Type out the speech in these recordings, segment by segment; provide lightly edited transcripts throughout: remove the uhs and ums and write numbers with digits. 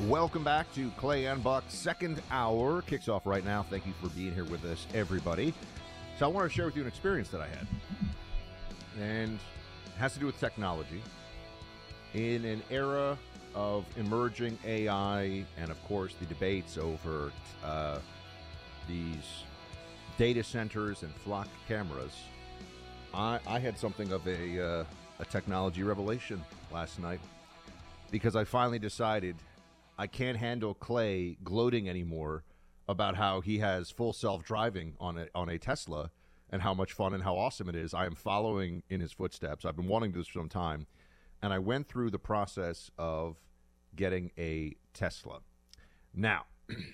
Welcome back to Clay and Buck's second hour. Kicks off right now. Thank you for being here with us, everybody. So I want to share with you an experience that I had. And it has to do with technology. In an era of emerging AI and, of course, the debates over these data centers and flock cameras, I had something of a technology revelation last night because I finally decided I can't handle Clay gloating anymore about how he has full self-driving on a Tesla and how much fun and how awesome it is. I am following in his footsteps. I've been wanting this for some time, and I went through the process of getting a Tesla. Now,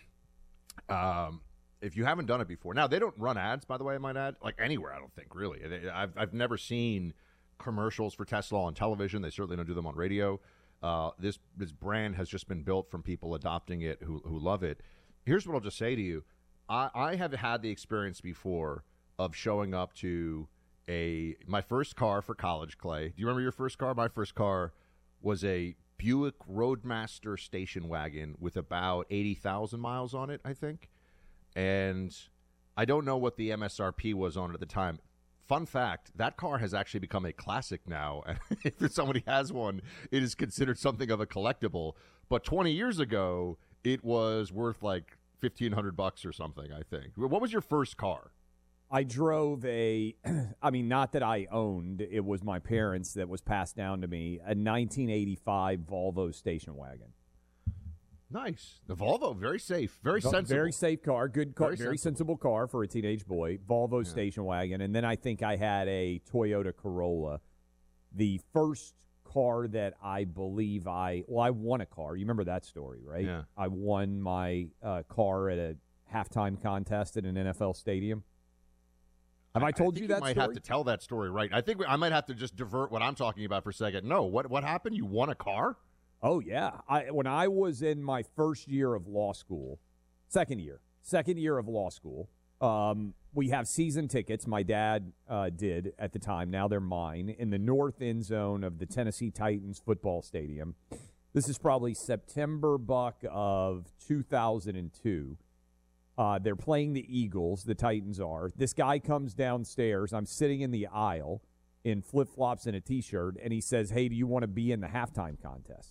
if you haven't done it before, now they don't run ads, by the way, I might add, like anywhere, I don't think, really. I've never seen commercials for Tesla on television. They certainly don't do them on radio. This brand has just been built from people adopting it who love it. Here's what I'll just say to you. I have had the experience before of showing up to my first car for college, Clay. Do you remember your first car? My first car was a Buick Roadmaster station wagon with about 80,000 miles on it, I think. And I don't know what the MSRP was on it at the time. Fun fact, that car has actually become a classic now. If somebody has one, it is considered something of a collectible. But 20 years ago, it was worth like $1,500 or something, I think. What was your first car? I drove not that I owned, it was my parents that was passed down to me, a 1985 Volvo station wagon. Nice. The Volvo, very safe, very sensible. Very safe car, good car, very sensible car for a teenage boy. Volvo station wagon. And then I think I had a Toyota Corolla. The first car that I believe I won a car. You remember that story, right? Yeah. I won my car at a halftime contest at an NFL stadium. Have I told you that story? You might have to tell that story, right? I think I might have to just divert what I'm talking about for a second. No, what happened? You won a car? Oh, yeah. When I was in my first year of law school, second year of law school, we have season tickets. My dad did at the time. Now they're mine in the north end zone of the Tennessee Titans football stadium. This is probably September, Buck, of 2002. They're playing the Eagles. The Titans are. This guy comes downstairs. I'm sitting in the aisle in flip-flops and a T-shirt, and he says, "Hey, do you want to be in the halftime contest?"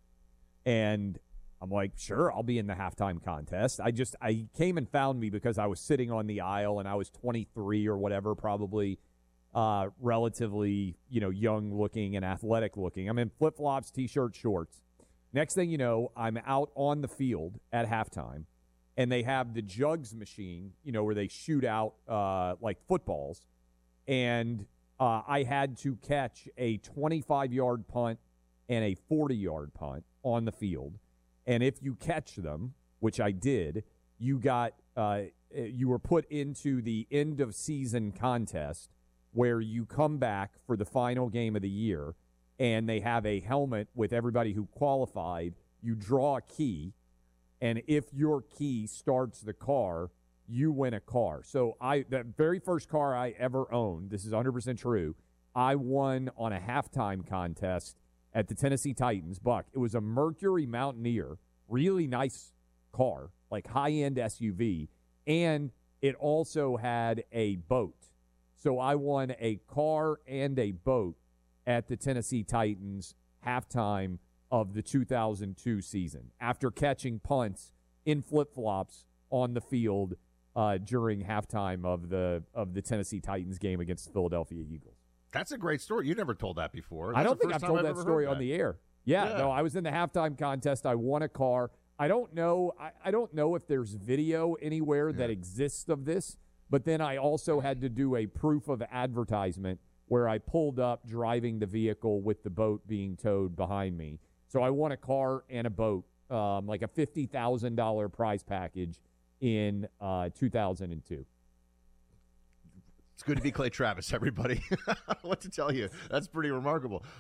And I'm like, sure, I'll be in the halftime contest. I came and found me because I was sitting on the aisle and I was 23 or whatever, probably relatively, young looking and athletic looking. I'm in flip-flops, T-shirt, shorts. Next thing you know, I'm out on the field at halftime, and they have the jugs machine, where they shoot out like footballs. And I had to catch a 25-yard punt and a 40-yard punt on the field. And if you catch them, which I did, you were put into the end of season contest where you come back for the final game of the year, and they have a helmet with everybody who qualified. You draw a key, and if your key starts the car, you win a car. So the very first car I ever owned, this is 100% true, I won on a halftime contest at the Tennessee Titans. Buck, it was a Mercury Mountaineer, really nice car, like high-end SUV, and it also had a boat. So I won a car and a boat at the Tennessee Titans halftime of the 2002 season after catching punts in flip-flops on the field during halftime of the Tennessee Titans game against the Philadelphia Eagles. That's a great story. You never told that before. I don't think I've told that story on the air. Yeah, no, I was in the halftime contest. I won a car. I don't know. I don't know if there's video anywhere that exists of this, but then I also had to do a proof of advertisement where I pulled up driving the vehicle with the boat being towed behind me. So I won a car and a boat, like a $50,000 prize package in 2002. It's good to be Clay Travis, everybody. What to tell you? That's pretty remarkable.